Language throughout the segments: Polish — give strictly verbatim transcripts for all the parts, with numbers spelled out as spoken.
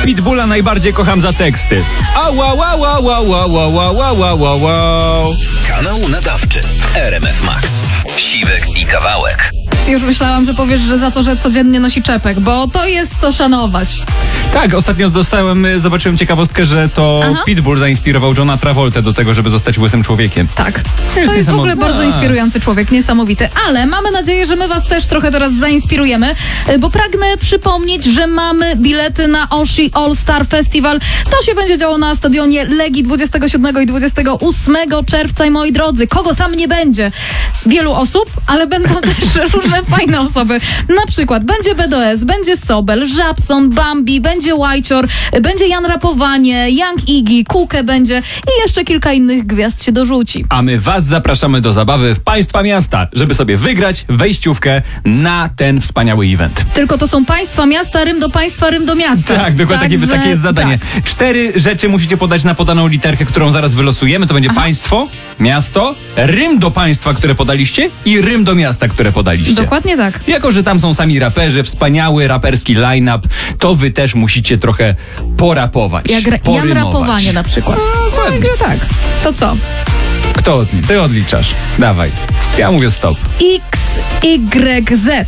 Pitbulla najbardziej kocham za teksty. Ała, ła, ła, ła, ła, ła, ła, ła, ła, ła, ła. Kanał nadawczy R M F Max. Siwek i Kawałek. Już myślałam, że powiesz, że za to, że codziennie nosi czepek, bo to jest co szanować. Tak, ostatnio dostałem, zobaczyłem ciekawostkę, że to Aha. Pitbull zainspirował Johna Travoltę do tego, żeby zostać łysym człowiekiem. Tak. Jest To jest w niesamowite. ogóle bardzo inspirujący człowiek, niesamowity. Ale mamy nadzieję, że my was też trochę teraz zainspirujemy, bo pragnę przypomnieć, że mamy bilety na Oshi All Star Festival. To się będzie działo na stadionie Legii dwudziestego siódmego i dwudziestego ósmego czerwca. I moi drodzy, kogo tam nie będzie? Wielu osób, ale będą też różne fajne osoby. Na przykład będzie B D S, będzie Sobel, Żabson, Bambi, będzie Łajcior, będzie Jan Rapowanie, Young Iggy, Kukę będzie i jeszcze kilka innych gwiazd się dorzuci. A my was zapraszamy do zabawy w państwa miasta, żeby sobie wygrać wejściówkę na ten wspaniały event. Tylko to są państwa miasta, rym do państwa, rym do miasta. Tak, dokładnie, takie, Także, takie jest zadanie. tak. Cztery rzeczy musicie podać na podaną literkę, którą zaraz wylosujemy. To będzie Aha. państwo, miasto, rym do państwa, które podaliście i rym do miasta, które podaliście. Dokładnie tak. Jako że tam są sami raperzy, wspaniały raperski line-up, to wy też musicie trochę porapować, Jak ra- Jan porymować. Rapowanie na przykład. Dokładnie. Tak, tak. To co? Kto odlicza? Ty odliczasz. Dawaj. Ja mówię stop. X, Y, Z.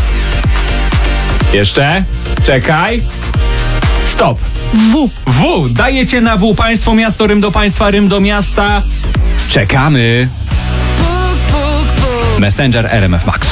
Jeszcze? Czekaj. Stop. W. W. Dajecie na W. Państwo, miasto, rym do państwa, rym do miasta. Czekamy. Messenger R M F Max.